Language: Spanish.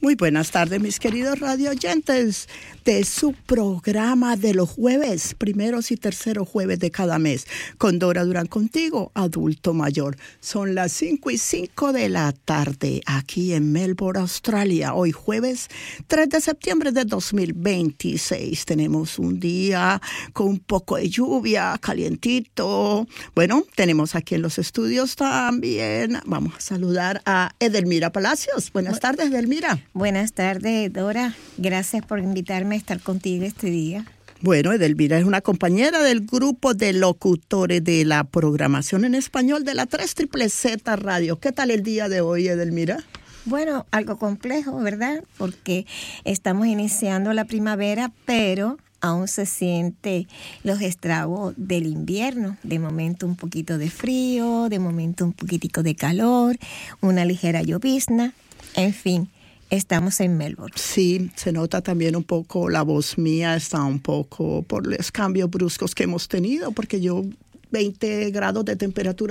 Muy buenas tardes, mis queridos radio oyentes de su programa de los jueves, primeros y terceros jueves de cada mes, con Dora Durán contigo, adulto mayor. Son las 5:05 de la tarde aquí en Melbourne, Australia. Hoy jueves 3 de septiembre de 2026. Tenemos un día con un poco de lluvia, calientito. Bueno, tenemos aquí en los estudios también. Vamos a saludar a Edelmira Palacios. Buenas tardes, Edelmira. Buenas tardes, Dora. Gracias por invitarme a estar contigo este día. Bueno, Edelmira es una compañera del grupo de locutores de la programación en español de la 3ZZZ Radio. ¿Qué tal el día de hoy, Edelmira? Bueno, algo complejo, ¿verdad? Porque estamos iniciando la primavera, pero aún se siente los estragos del invierno. De momento un poquito de frío, de momento un poquitico de calor, una ligera llovizna, en fin. Estamos en Melbourne. Sí, se nota también un poco, la voz mía está un poco por los cambios bruscos que hemos tenido, porque yo 20 grados de temperatura